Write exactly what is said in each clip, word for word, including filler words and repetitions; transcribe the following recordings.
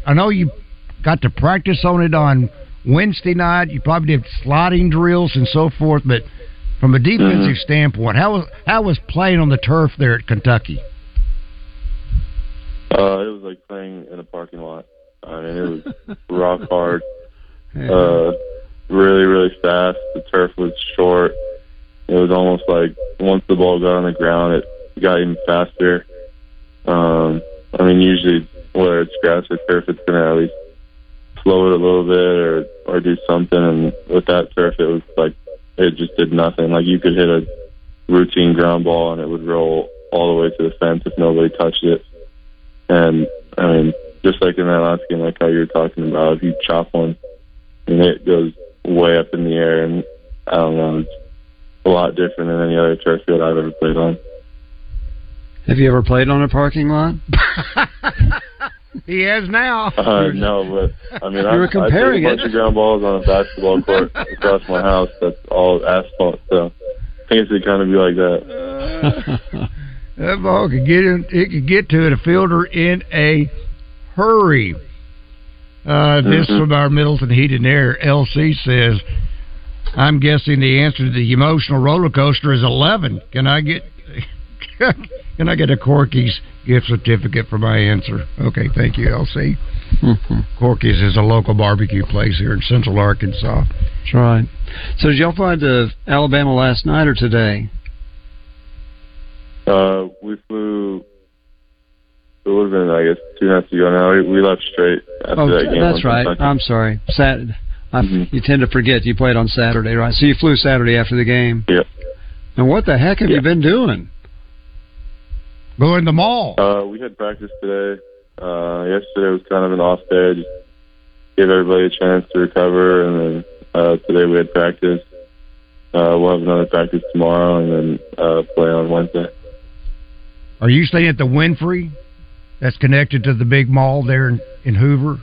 I know you got to practice on it on Wednesday night. You probably did sliding drills and so forth, but from a defensive mm-hmm. standpoint, how was how was playing on the turf there at Kentucky? Uh, it was like playing in a parking lot. I mean, it was rock hard, uh, really, really fast. The turf was short. It was almost like once the ball got on the ground, it got even faster. Um, I mean, usually whether it's grass or turf, it's going to at least slow it a little bit or, or do something. And with that turf, it was like it just did nothing. Like you could hit a routine ground ball and it would roll all the way to the fence if nobody touched it. And, I mean, just like in that last game, like how you were talking about, if you chop one, and it goes way up in the air, and I don't know, it's a lot different than any other turf field I've ever played on. Have you ever played on a parking lot? He has now. Uh, no, but, I mean, I, I took a bunch it. of ground balls on a basketball court across my house that's all asphalt, so I guess it'd kind of be like that. Uh, that ball could get in, it could get to it, a fielder in a hurry. Uh, this mm-hmm. from our Middleton Heat and Air. L C says, I'm guessing the answer to the emotional roller coaster is eleven. Can I get can I get a Corky's gift certificate for my answer? Okay, thank you, L C. Mm-hmm. Corky's is a local barbecue place here in Central Arkansas. That's right. So did y'all fly to Alabama last night or today? Uh, we flew. It would have been, I guess, two nights ago now. We, we left straight after oh, that game. That's right. Kentucky. I'm sorry. Saturday. Mm-hmm. You tend to forget you played on Saturday, right? So you flew Saturday after the game. Yeah. And what the heck have yeah. you been doing? Going to the mall. Uh, we had practice today. Uh, yesterday was kind of an off day. Just gave everybody a chance to recover, and then uh, today we had practice. Uh, we'll have another practice tomorrow, and then uh, play on Wednesday. Are you staying at the Winfrey? That's connected to the big mall there in, in Hoover?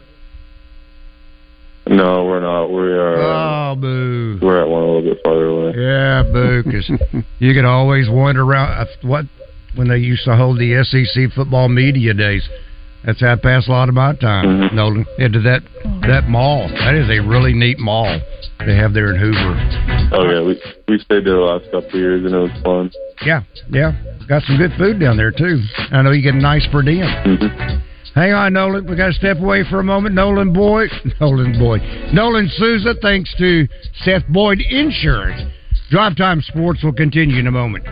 No, we're not. We are. Oh, uh, boo! We're at one a little bit farther away. Yeah, boo! Because you could always wander around. What when they used to hold the S E C football media days? That's how I pass a lot of my time. Mm-hmm. Nolan, head to that that mall. That is a really neat mall they have there in Hoover. Oh yeah, we we stayed there the last couple of years and it was fun. Yeah, yeah, got some good food down there too. I know you get a nice per diem. Mm-hmm. Hang on, Nolan. We got to step away for a moment. Nolan Boyd, Nolan Boyd, Nolan Souza. Thanks to Seth Boyd Insurance. Drive Time Sports will continue in a moment.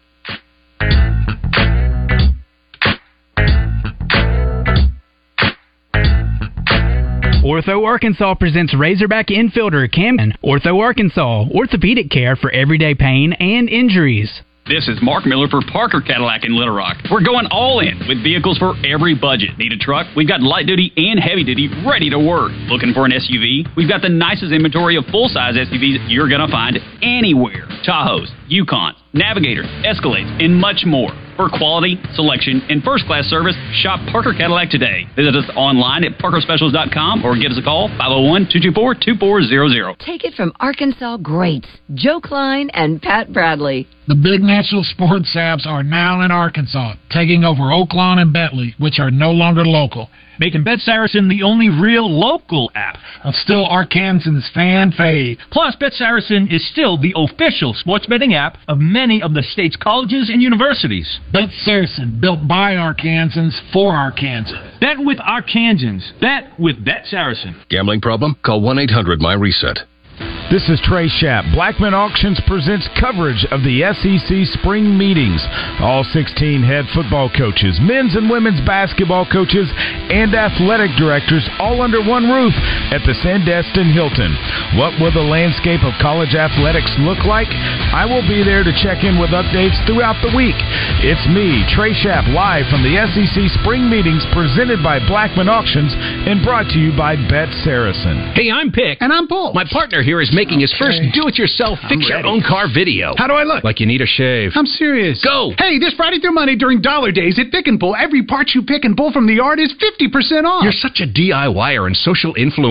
Ortho Arkansas presents Razorback infielder Cam. Ortho Arkansas, orthopedic care for everyday pain and injuries. This is Mark Miller for Parker Cadillac in Little Rock. We're going all in with vehicles for every budget. Need a truck? We've got light duty and heavy duty ready to work. Looking for an S U V? We've got the nicest inventory of full-size S U Vs you're going to find anywhere. Tahoes, Yukons, Navigators, Escalades, and much more. For quality, selection, and first-class service, shop Parker Cadillac today. Visit us online at parker specials dot com or give us a call, five oh one, two two four, two four zero zero. Take it from Arkansas greats, Joe Klein and Pat Bradley. The big national sports apps are now in Arkansas, taking over Oaklawn and Bentley, which are no longer local, making Bet Saracen the only real local app. I'm still Arkansans' fan fave. Plus, Bet Saracen is still the official sports betting app of many of the state's colleges and universities. Bet Saracen, built by Arkansans for Arkansans. Bet with Arkansans. Bet with Bet Saracen. Gambling problem? Call one eight hundred my reset. This is Trey Schapp. Blackman Auctions presents coverage of the S E C spring meetings. All sixteen head football coaches, men's and women's basketball coaches, and athletic directors all under one roof at the Sandestin Hilton. What will the landscape of college athletics look like? I will be there to check in with updates throughout the week. It's me, Trey Schapp, live from the S E C spring meetings presented by Blackman Auctions and brought to you by Bet Saracen. Hey, I'm Pick. And I'm Paul. My partner here is making his first do-it-yourself fix-your-own-car video. How do I look? Like you need a shave. I'm serious. Go! Hey, this Friday through Monday during Dollar Days at Pick and Pull, every part you pick and pull from the yard is fifty percent off. You're such a DIYer and social influencer.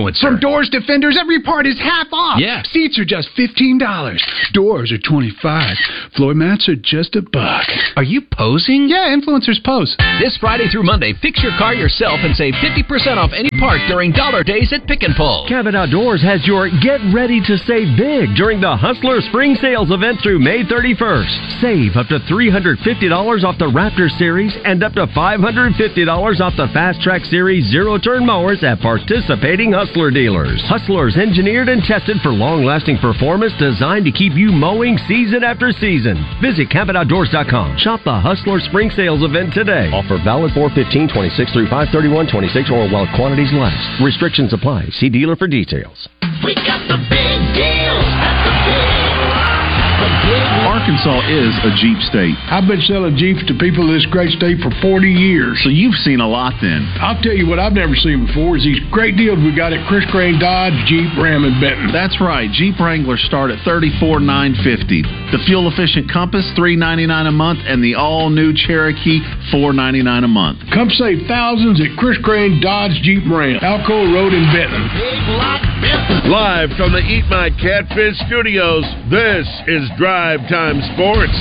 influencer. From doors to fenders, every part is half off. Yeah. Seats are just fifteen dollars. Doors are twenty-five dollars. Floor mats are just a buck. Are you posing? Yeah, influencers pose. This Friday through Monday, fix your car yourself and save fifty percent off any part during Dollar Days at Pick and Pull. Cabot Outdoors has your Get Ready to Save Big during the Hustler Spring Sales event through May thirty-first. Save up to three hundred fifty dollars off the Raptor Series and up to five hundred fifty dollars off the Fast Track Series zero-turn mowers at participating Hustler dealers. Hustlers engineered and tested for long-lasting performance designed to keep you mowing season after season. Visit Cabot Outdoors dot com. Shop the Hustler Spring Sales event today. Offer valid four fifteen twenty-six through five thirty-one twenty-six or while quantities last. Restrictions apply. See dealer for details. We got the big deal at the big Arkansas is a Jeep state. I've been selling Jeeps to people in this great state for forty years. So you've seen a lot then. I'll tell you what I've never seen before is these great deals we got at Chris Crane Dodge, Jeep, Ram, and Benton. That's right. Jeep Wranglers start at thirty-four thousand nine hundred fifty dollars. The fuel-efficient Compass, three hundred ninety-nine dollars a month, and the all-new Cherokee, four hundred ninety-nine dollars a month. Come save thousands at Chris Crane Dodge, Jeep, Ram, Alcoa Road in Benton. Live from the Eat My Catfish studios, this is Drive Time Sports.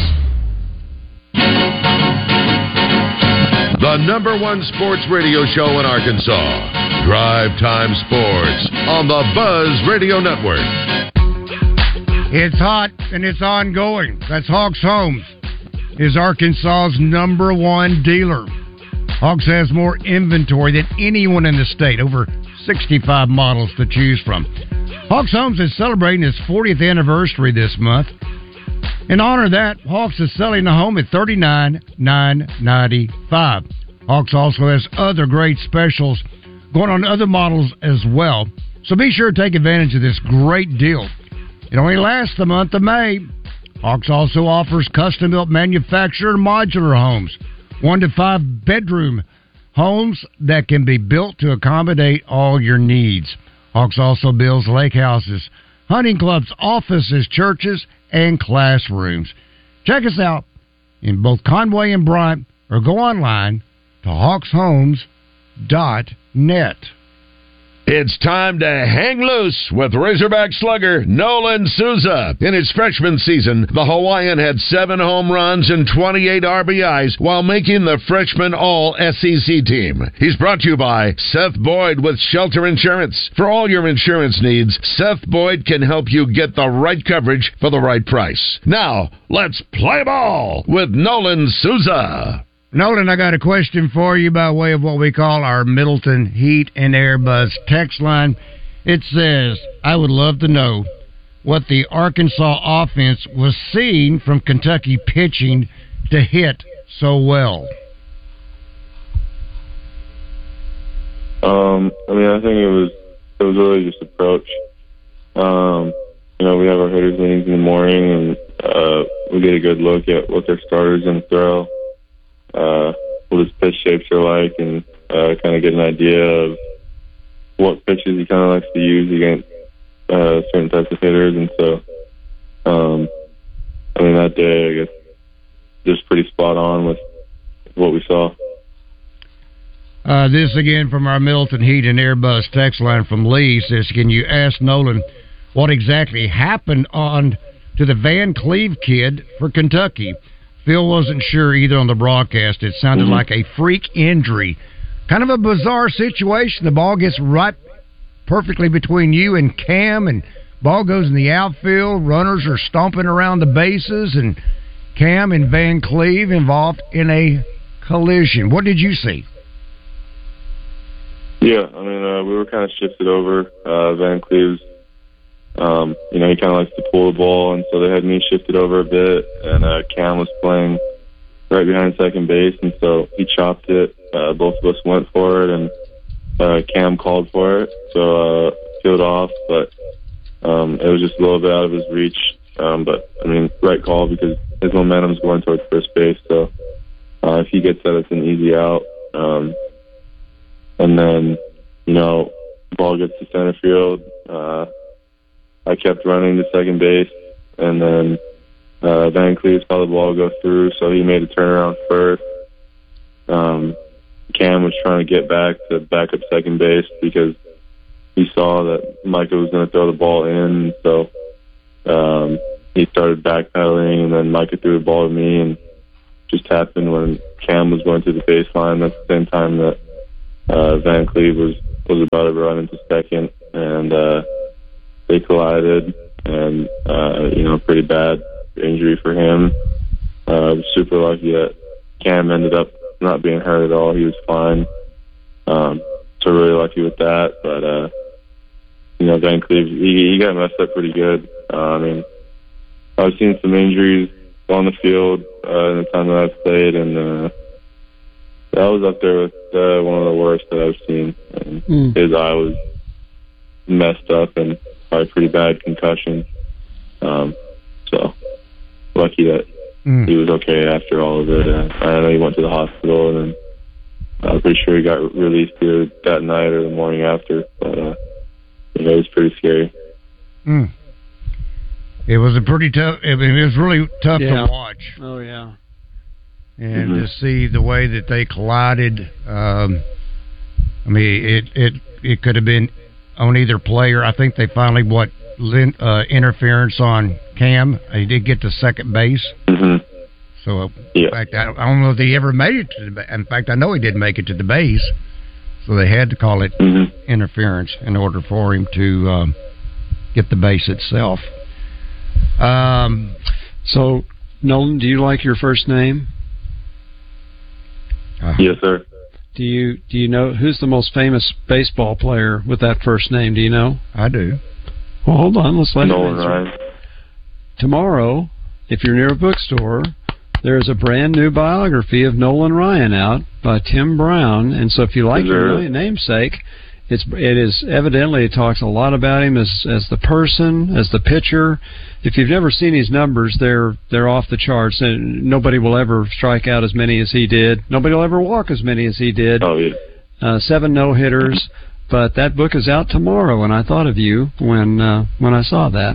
The number one sports radio show in Arkansas. Drive Time Sports on the Buzz Radio Network. It's hot and it's ongoing. That's Hawks Homes, is Arkansas's number one dealer. Hawks has more inventory than anyone in the state, over sixty-five models to choose from. Hawks Homes is celebrating its fortieth anniversary this month. In honor of that, Hawks is selling a home at thirty-nine thousand nine hundred ninety-five dollars. Hawks also has other great specials going on other models as well. So be sure to take advantage of this great deal. It only lasts the month of May. Hawks also offers custom-built manufactured modular homes, one to five bedroom homes that can be built to accommodate all your needs. Hawks also builds lake houses, hunting clubs, offices, churches, and classrooms. Check us out in both Conway and Bryant, or go online to hawks homes dot net. It's time to hang loose with Razorback slugger Nolan Souza. In his freshman season, the Hawaiian had seven home runs and twenty-eight R B Is while making the freshman All-S E C team. He's brought to you by Seth Boyd with Shelter Insurance. For all your insurance needs, Seth Boyd can help you get the right coverage for the right price. Now, let's play ball with Nolan Souza. Nolan, I got a question for you by way of what we call our Middleton Heat and Air Buzz text line. It says, I would love to know what the Arkansas offense was seeing from Kentucky pitching to hit so well. Um, I mean, I think it was it was really just approach. Um, you know, we have our hitters meetings in the morning, and uh, we get a good look at what their starters going to throw. Uh, what his pitch shapes are like, and uh, kind of get an idea of what pitches he kind of likes to use against uh, certain types of hitters. And so, um, I mean, that day, I guess, just pretty spot on with what we saw. Uh, this again from our Middleton Heat and Air Buzz text line from Lee says, can you ask Nolan what exactly happened on to the Van Cleve kid for Kentucky? Phil wasn't sure either on the broadcast. It sounded mm-hmm. like a freak injury. Kind of a bizarre situation. The ball gets right perfectly between you and Cam, and ball goes in the outfield. Runners are stomping around the bases, and Cam and Van Cleve involved in a collision. What did you see? Yeah, I mean, uh, we were kind of shifted over. Uh, Van Cleve's Um, you know, he kind of likes to pull the ball, and so they had me shifted over a bit, and uh, Cam was playing right behind second base, and so he chopped it. Uh, both of us went for it, and uh, Cam called for it, so uh, peeled off, but um, it was just a little bit out of his reach. Um, but, I mean, right call because his momentum's going towards first base, so uh, if he gets that, it's an easy out. Um, and then, you know, ball gets to center field. Uh, I kept running to second base, and then uh, Van Cleve saw the ball go through, so he made a turnaround first. Um, Cam was trying to get back to back up second base because he saw that Micah was going to throw the ball in, so um, he started backpedaling, and then Micah threw the ball to me, and just happened when Cam was going to the baseline. That's the same time that uh, Van Cleve was, was about to run into second, and uh, they collided, and, uh, you know, pretty bad injury for him. Uh, I was super lucky that Cam ended up not being hurt at all. He was fine. Um, so really lucky with that. But, uh, you know, Van Cleve, he, he got messed up pretty good. Uh, I mean, I've seen some injuries on the field uh, in the time that I've played, and uh, that was up there with uh, one of the worst that I've seen. And mm. His eye was messed up and probably pretty bad concussion. Um, so lucky that mm. he was okay after all of it. Uh, I know he went to the hospital, and then I'm pretty sure he got released either that night or the morning after. But uh, you know, it was pretty scary. Mm. It was a pretty tough. I mean, it was really tough yeah. to watch. Oh yeah, and mm-hmm. to see the way that they collided. Um, I mean, it it it could have been on either player. I think they finally what uh, interference on Cam. He did get to second base. Mm-hmm. So, yeah. in fact, I don't, I don't know if he ever made it to the. In fact, I know he didn't make it to the base. So they had to call it mm-hmm. interference in order for him to um, get the base itself. Um, so, Nolan, do you like your first name? Uh, yes, sir. Do you do you know who's the most famous baseball player with that first name? Do you know? I do. Well, hold on. Let's let Nolan him answer. Ryan. Tomorrow, if you're near a bookstore, there's a brand new biography of Nolan Ryan out by Tim Brown, and so if you like your namesake, it's it is evidently it talks a lot about him as as the person, as the pitcher. If you've never seen his numbers, they're they're off the charts, and nobody will ever strike out as many as he did. Nobody will ever walk as many as he did. Oh yeah. Uh, seven no hitters, but that book is out tomorrow, and I thought of you when uh, when I saw that.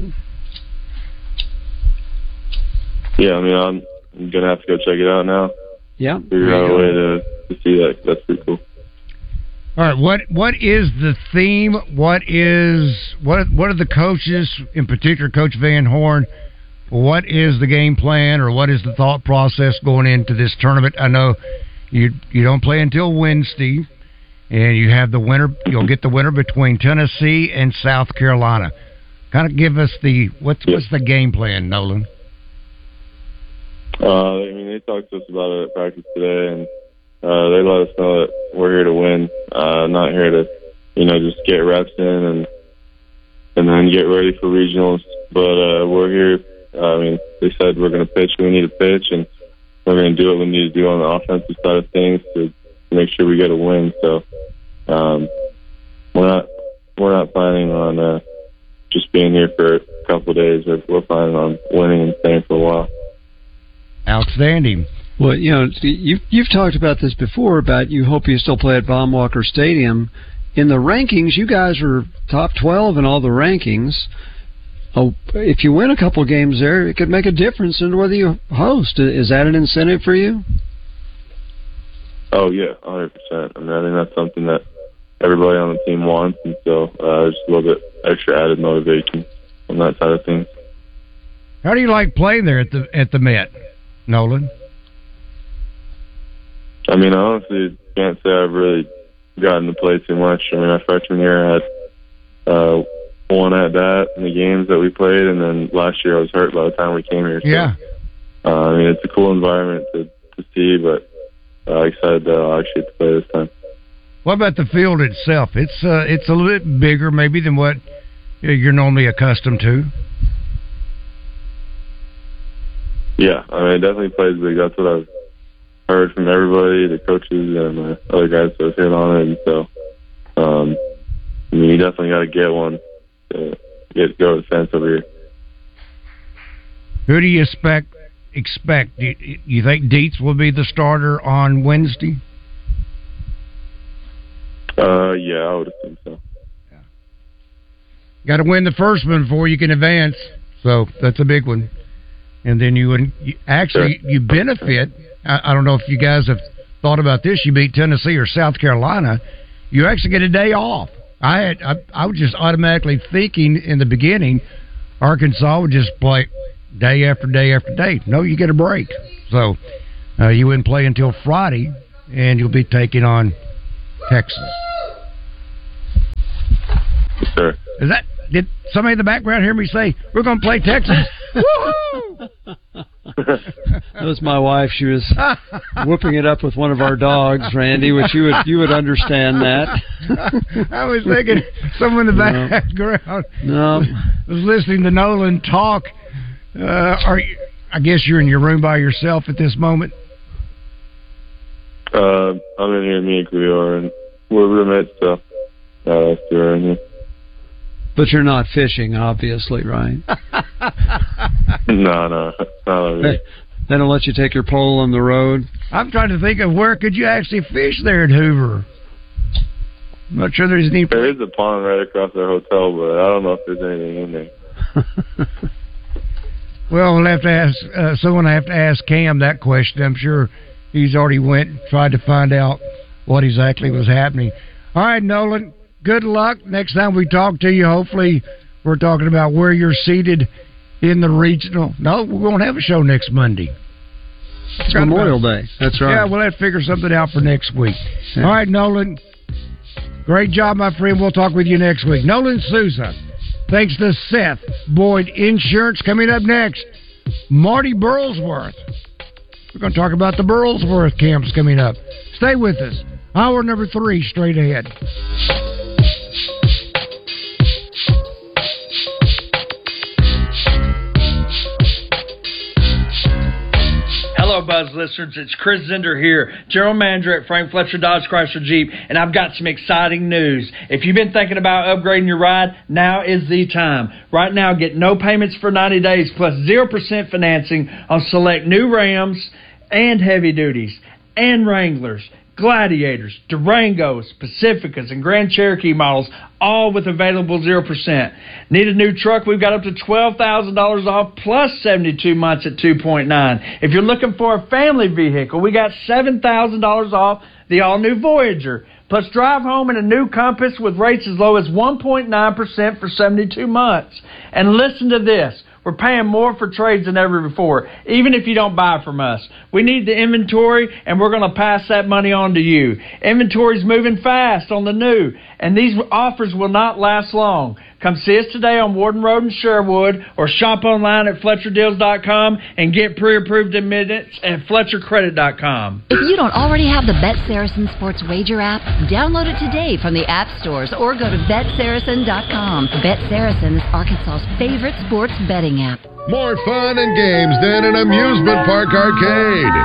Yeah, I mean, I'm, I'm gonna have to go check it out now. Yeah, figure out a way to, to see that. That's pretty cool. All right, what what is the theme? What is what what are the coaches, in particular Coach Van Horn, what is the game plan or what is the thought process going into this tournament? I know you you don't play until Wednesday, and you have the winner. You'll get the winner between Tennessee and South Carolina. Kind of give us the what's what's the game plan, Nolan? Uh, I mean, they talked to us about it at practice today, and uh, they let us know that we're here to win, uh, not here to, you know, just get reps in and and then get ready for regionals. But uh, we're here. Uh, I mean, they said we're going to pitch when we need to pitch, and we're going to do what we need to do on the offensive side of things to make sure we get a win. So um, we're not we're not planning on uh, just being here for a couple of days. We're, we're planning on winning and staying for a while. Outstanding. Well, you know, you've, you've talked about this before, about you hope you still play at Baum-Walker Stadium. In the rankings, you guys are top twelve in all the rankings. Oh, if you win a couple of games there, it could make a difference in whether you host. Is that an incentive for you? Oh, yeah, one hundred percent. I mean, I think that's something that everybody on the team wants, and so uh, just a little bit extra added motivation on that side of things. How do you like playing there at the at the Met, Nolan? I mean, I honestly can't say I've really gotten to play too much. I mean, my freshman year I had uh, one at bat in the games that we played, and then last year I was hurt by the time we came here. So, yeah. Uh, I mean, it's a cool environment to, to see, but uh, excited that I'll actually get to play this time. What about the field itself? It's uh, it's a little bit bigger maybe than what you're normally accustomed to. Yeah, I mean, it definitely plays big. That's what I've heard from everybody, the coaches and the other guys that have hit on it. And so, um, I mean, you definitely got to get one to get go to the fence over here. Who do you expect? Expect? Do you, you think Dietz will be the starter on Wednesday? Uh, yeah, I would assume so. Yeah. Got to win the first one before you can advance, so that's a big one. And then you would you, actually sure. you benefit. I, I don't know if you guys have thought about this. You beat Tennessee or South Carolina, you actually get a day off. I had I, I was just automatically thinking in the beginning, Arkansas would just play day after day after day. No, you get a break, so uh, you wouldn't play until Friday, and you'll be taking on Texas. Sure. Is that did somebody in the background hear me say we're going to play Texas? Woo-hoo! That was my wife. She was whooping it up with one of our dogs, Randy, which you would you would understand that. I was thinking someone in the No. background No. was listening to Nolan talk. Uh, are you, I guess you're in your room by yourself at this moment. Uh, I'm in here, me and Cleo are, and we're roommates, so uh, that's two in here. But you're not fishing, obviously, right? No, no, no. They, they don't let you take your pole on the road? I'm trying to think of where could you actually fish there at Hoover. I'm not sure there's any. There is a pond right across our hotel, but I don't know if there's anything in there. Well, we'll have to ask uh, someone. I have to ask Cam that question. I'm sure he's already went and tried to find out what exactly was happening. All right, Nolan. Good luck. Next time we talk to you, hopefully we're talking about where you're seated in the regional. No, we won't have a show next Monday. It's Memorial Day. That's right. Yeah, we'll have to figure something out for next week. Yeah. All right, Nolan. Great job, my friend. We'll talk with you next week. Nolan Souza. Thanks to Seth Boyd Insurance. Coming up next, Marty Burlsworth. We're going to talk about the Burlsworth camps coming up. Stay with us. Hour number three straight ahead. Hello, Buzz listeners. It's Chris Zender here, General Manager at Frank Fletcher Dodge Chrysler Jeep, and I've got some exciting news. If you've been thinking about upgrading your ride, now is the time. Right now, get no payments for ninety days plus zero percent financing on select new Rams and heavy duties and Wranglers, Gladiators, Durangos, Pacificas, and Grand Cherokee models, all with available zero percent. Need a new truck? We've got up to twelve thousand dollars off plus seventy-two months at two point nine. If you're looking for a family vehicle, we got seven thousand dollars off the all-new Voyager. Plus drive home in a new Compass with rates as low as one point nine percent for seventy-two months. And listen to this. We're paying more for trades than ever before, even if you don't buy from us. We need the inventory, and we're going to pass that money on to you. Inventory's moving fast on the new, and these offers will not last long. Come see us today on Warden Road in Sherwood, or shop online at Fletcher Deals dot com and get pre-approved in minutes at Fletcher Credit dot com. If you don't already have the Bet Saracen Sports Wager app, download it today from the app stores or go to Bet Saracen dot com. Bet Saracen is Arkansas's favorite sports betting app. More fun and games than an amusement park arcade.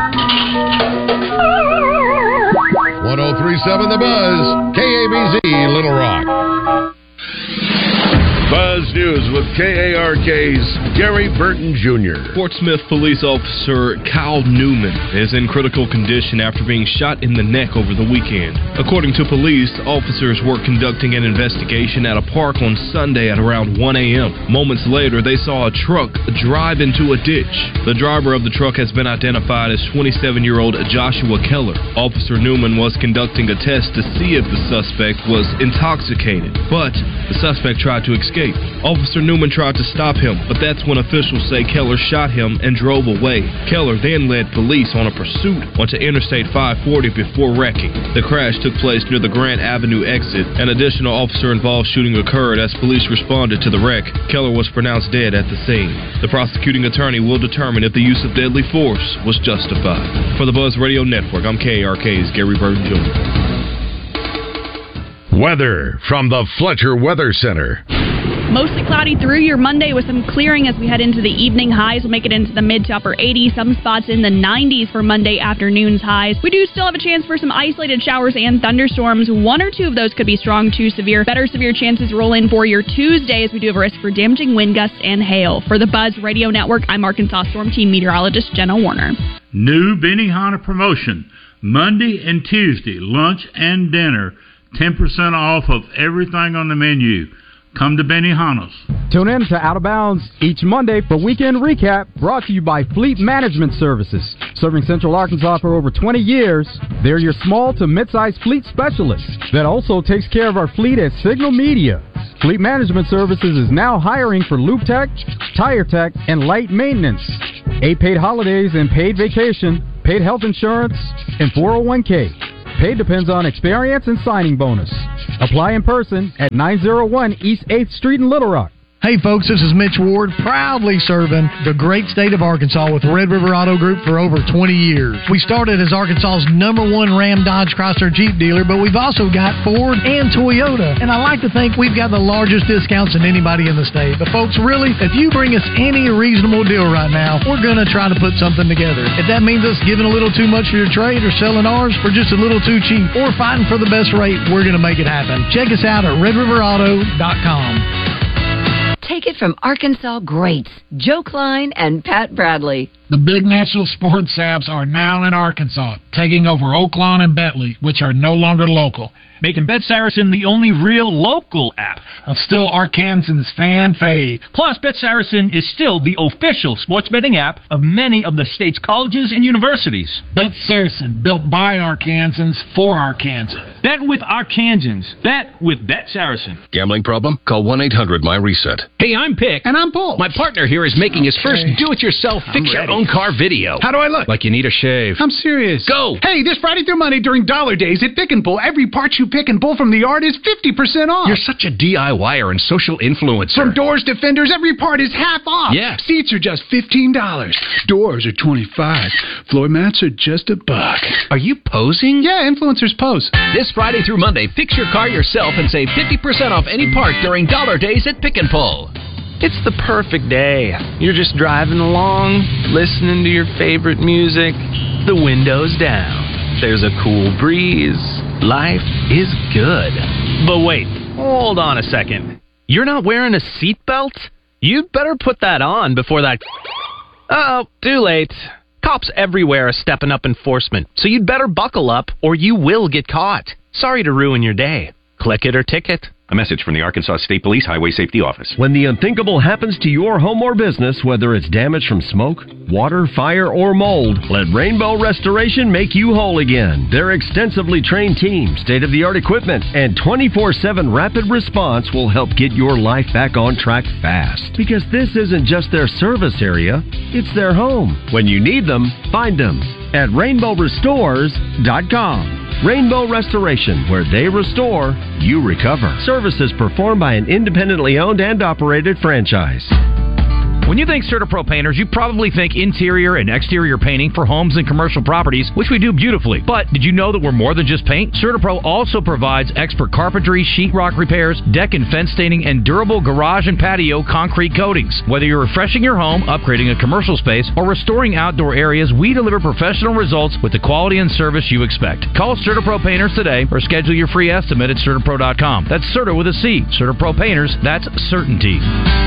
one oh three point seven The Buzz, K A B Z, Little Rock. Buzz News with K A R K's Gary Burton Junior Portsmouth police officer Kyle Newman is in critical condition after being shot in the neck over the weekend. According to police, officers were conducting an investigation at a park on Sunday at around one a.m. Moments later, they saw a truck drive into a ditch. The driver of the truck has been identified as twenty-seven-year-old Joshua Keller. Officer Newman was conducting a test to see if the suspect was intoxicated, but the suspect tried to escape. Officer Newman tried to stop him, but that's when officials say Keller shot him and drove away. Keller then led police on a pursuit onto Interstate five forty before wrecking. The crash took place near the Grant Avenue exit. An additional officer-involved shooting occurred as police responded to the wreck. Keller was pronounced dead at the scene. The prosecuting attorney will determine if the use of deadly force was justified. For the Buzz Radio Network, I'm K A R K's Gary Burton Junior Weather from the Fletcher Weather Center. Mostly cloudy through your Monday with some clearing as we head into the evening. Highs will make it into the mid to upper eighties. Some spots in the nineties for Monday afternoon's highs. We do still have a chance for some isolated showers and thunderstorms. One or two of those could be strong to severe. Better severe chances roll in for your Tuesday as we do have a risk for damaging wind gusts and hail. For the Buzz Radio Network, I'm Arkansas Storm Team meteorologist Jenna Warner. New Benihana promotion. Monday and Tuesday, lunch and dinner. ten percent off of everything on the menu. Come to Benihana's. Tune in to Out of Bounds each Monday for Weekend Recap, brought to you by Fleet Management Services. Serving Central Arkansas for over twenty years, they're your small to mid-sized fleet specialist that also takes care of our fleet at Signal Media. Fleet Management Services is now hiring for Loop Tech, Tire Tech, and light maintenance. Eight paid holidays and paid vacation, paid health insurance, and four oh one k. Pay depends on experience and signing bonus. Apply in person at nine oh one East eighth Street in Little Rock. Hey folks, this is Mitch Ward, proudly serving the great state of Arkansas with Red River Auto Group for over twenty years. We started as Arkansas's number one Ram Dodge Chrysler Jeep dealer, but we've also got Ford and Toyota. And I like to think we've got the largest discounts than anybody in the state. But folks, really, if you bring us any reasonable deal right now, we're going to try to put something together. If that means us giving a little too much for your trade or selling ours for just a little too cheap or fighting for the best rate, we're going to make it happen. Check us out at red river auto dot com. Take it from Arkansas greats, Joe Klein and Pat Bradley. The big national sports apps are now in Arkansas, taking over Oaklawn and Bentley, which are no longer local. Making Bet Saracen the only real local app. I'm still Arkansans' fan fave. Plus, Bet Saracen is still the official sports betting app of many of the state's colleges and universities. Bet Saracen, built by Arkansans for Arkansans. Bet with Arkansans. Bet with Bet Saracen. Gambling problem? Call one eight hundred my reset. Hey, I'm Pick. And I'm Paul. My partner here is making his first Okay. do-it-yourself fix-your-own-car video. How do I look? Like you need a shave. I'm serious. Go! Hey, this Friday through Monday during Dollar Days at Pick and Pull, every part you pick and pull from the yard is fifty percent off. You're such a DIYer and social influencer. From doors to fenders, every part is half off. Yeah. Seats are just fifteen dollars. Doors are twenty-five dollars. Floor mats are just a buck. Are you posing? Yeah, influencers pose. This Friday through Monday, fix your car yourself and save fifty percent off any part during Dollar Days at Pick and Pull. It's the perfect day. You're just driving along, listening to your favorite music, the window's down. There's a cool breeze. Life is good. But wait, hold on a second. You're not wearing a seatbelt? You'd better put that on before that... Uh-oh, too late. Cops everywhere are stepping up enforcement, so you'd better buckle up or you will get caught. Sorry to ruin your day. Click it or ticket. A message from the Arkansas State Police Highway Safety Office. When the unthinkable happens to your home or business, whether it's damage from smoke, water, fire, or mold, let Rainbow Restoration make you whole again. Their extensively trained team, state-of-the-art equipment, and twenty-four seven rapid response will help get your life back on track fast. Because this isn't just their service area, it's their home. When you need them, find them at rainbow restores dot com. Rainbow Restoration, where they restore, you recover. Services performed by an independently owned and operated franchise. When you think CertaPro Painters, you probably think interior and exterior painting for homes and commercial properties, which we do beautifully. But did you know that we're more than just paint? CertaPro also provides expert carpentry, sheetrock repairs, deck and fence staining, and durable garage and patio concrete coatings. Whether you're refreshing your home, upgrading a commercial space, or restoring outdoor areas, we deliver professional results with the quality and service you expect. Call CertaPro Painters today or schedule your free estimate at Certapro dot com. That's Certa with a C. CertaPro Painters, that's certainty.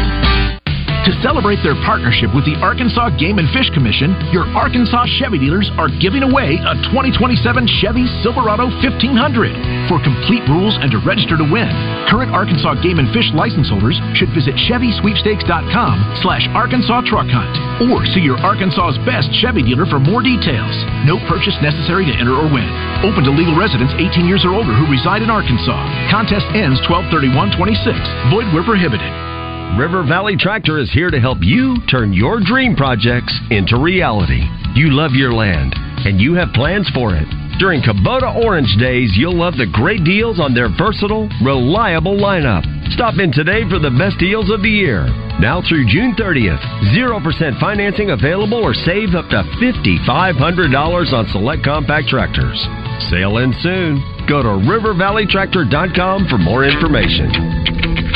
To celebrate their partnership with the Arkansas Game and Fish Commission, your Arkansas Chevy dealers are giving away a twenty twenty-seven Chevy Silverado fifteen hundred. For complete rules and to register to win, current Arkansas Game and Fish license holders should visit chevy sweepstakes dot com slash Arkansas Truck Hunt or see your Arkansas's best Chevy dealer for more details. No purchase necessary to enter or win. Open to legal residents eighteen years or older who reside in Arkansas. Contest ends twelve thirty-one twenty-six. Void where prohibited. River Valley Tractor is here to help you turn your dream projects into reality. You love your land, and you have plans for it. During Kubota Orange Days, you'll love the great deals on their versatile, reliable lineup. Stop in today for the best deals of the year. Now through June thirtieth, zero percent financing available or save up to five thousand five hundred dollars on select compact tractors. Sale ends soon. Go to river valley tractor dot com for more information.